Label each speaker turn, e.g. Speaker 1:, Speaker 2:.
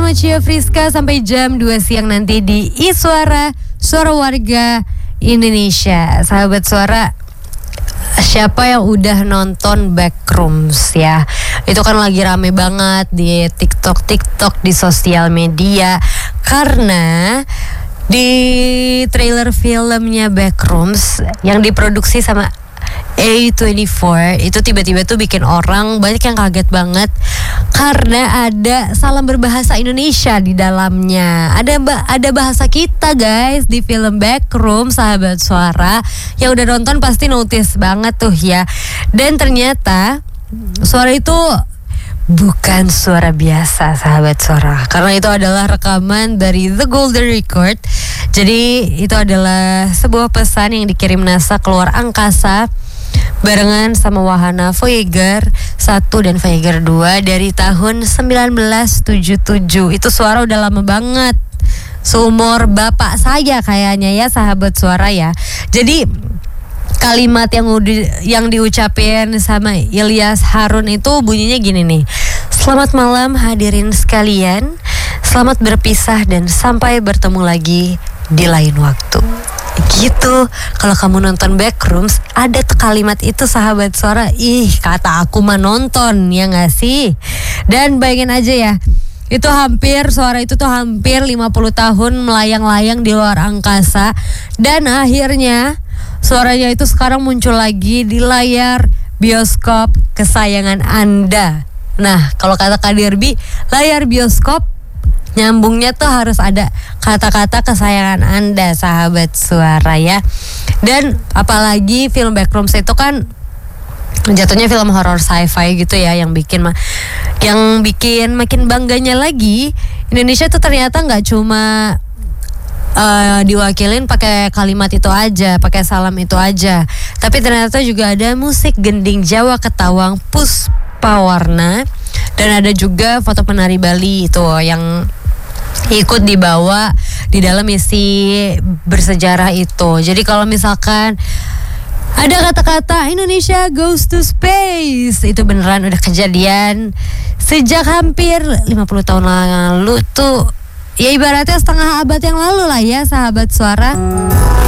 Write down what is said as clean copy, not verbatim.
Speaker 1: bersama Cia Friska sampai jam 2 siang nanti di Iswara, Suara Warga Indonesia. Sahabat Suara, siapa yang udah nonton Backrooms ya? Itu kan lagi rame banget di TikTok, di sosial media. Karena di trailer filmnya Backrooms yang diproduksi sama A24 itu tiba-tiba tuh bikin orang banyak yang kaget banget karena ada salam berbahasa Indonesia di dalamnya. Ada bahasa kita guys di film Backrooms. Sahabat Suara yang udah nonton pasti notice banget tuh ya. Dan ternyata suara itu bukan suara biasa sahabat Suara, karena itu adalah rekaman dari The Golden Record. Jadi itu adalah sebuah pesan yang dikirim NASA keluar angkasa barengan sama wahana Voyager 1 dan Voyager 2 dari tahun 1977. Itu suara udah lama banget, seumur bapak saya kayaknya ya sahabat Suara ya. Jadi kalimat yang diucapin sama Ilyas Harun itu bunyinya gini nih. Selamat malam hadirin sekalian, selamat berpisah dan sampai bertemu lagi di lain waktu. Gitu. Kalau kamu nonton Backrooms ada kalimat itu sahabat Suara. Kata aku mah nonton, ya gak sih? Dan bayangin aja ya, itu suara itu tuh hampir 50 tahun melayang-layang di luar angkasa. Dan akhirnya suaranya itu sekarang muncul lagi di layar bioskop kesayangan Anda. Nah, kalau kata Kak Derby, layar bioskop nyambungnya tuh harus ada kata-kata kesayangan Anda sahabat Suara ya. Dan apalagi film Backrooms itu kan jatuhnya film horor sci-fi gitu ya, yang bikin makin bangganya lagi Indonesia tuh ternyata nggak cuma diwakilin pakai kalimat itu aja, pakai salam itu aja, tapi ternyata juga ada musik gending Jawa Ketawang Puspawarna, dan ada juga foto penari Bali itu yang ikut dibawa di dalam misi bersejarah itu. Jadi kalau misalkan ada kata-kata Indonesia goes to space, itu beneran udah kejadian sejak hampir 50 tahun lalu tuh. Ya ibaratnya setengah abad yang lalu lah ya sahabat Suara.